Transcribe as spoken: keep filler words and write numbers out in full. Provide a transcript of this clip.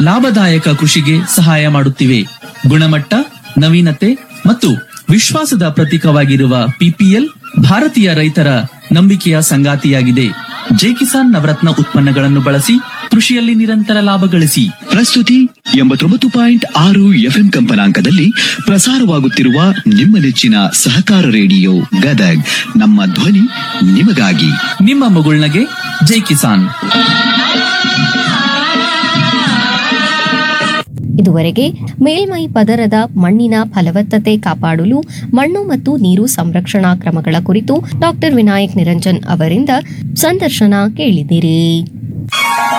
ಲಾಭದಾಯಕ ಕೃಷಿಗೆ ಸಹಾಯ ಮಾಡುತ್ತಿವೆ. ಗುಣಮಟ್ಟ, ನವೀನತೆ ಮತ್ತು ವಿಶ್ವಾಸದ ಪ್ರತೀಕವಾಗಿರುವ ಪಿಪಿಎಲ್ ಭಾರತೀಯ ರೈತರ ನಂಬಿಕೆಯ ಸಂಗಾತಿಯಾಗಿದೆ. ಜೈ ಕಿಸಾನ್ ನವರತ್ನ ಉತ್ಪನ್ನಗಳನ್ನು ಬಳಸಿ ಕೃಷಿಯಲ್ಲಿ ನಿರಂತರ ಲಾಭ ಗಳಿಸಿ. ಪ್ರಸ್ತುತಿ ಎಂಬತ್ತೊಂಬತ್ತು ಪಾಯಿಂಟ್ ಆರು ಎಫ್ಎಂ ಕಂಪನಾಂಕದಲ್ಲಿ ಪ್ರಸಾರವಾಗುತ್ತಿರುವ ನಿಮ್ಮ ನೆಚ್ಚಿನ ಸಹಕಾರ ರೇಡಿಯೋ ಗದಗ್. ನಮ್ಮ ಧ್ವನಿ ನಿಮಗಾಗಿ. ನಿಮ್ಮ ಮಗುಳ್ನಗೆ ಜೈ ಕಿಸಾನ್. ಇದುವರೆಗೆ ಮೇಲ್ಮೈ ಪದರದ ಮಣ್ಣಿನ ಫಲವತ್ತತೆ ಕಾಪಾಡಲು ಮಣ್ಣು ಮತ್ತು ನೀರು ಸಂರಕ್ಷಣಾ ಕ್ರಮಗಳ ಕುರಿತು ಡಾಕ್ಟರ್ ವಿನಾಯಕ್ ನಿರಂಜನ್ ಅವರಿಂದ ಸಂದರ್ಶನ ಕೇಳಿದಿರಿ.